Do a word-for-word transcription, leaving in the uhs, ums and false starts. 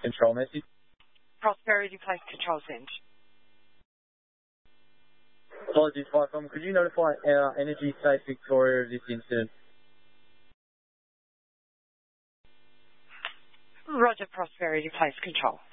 Control message. Prosperity Place Control Send. Apologies, Flycom. Could you notify our Energy Safe Victoria of this incident? Roger, Prosperity Place Control.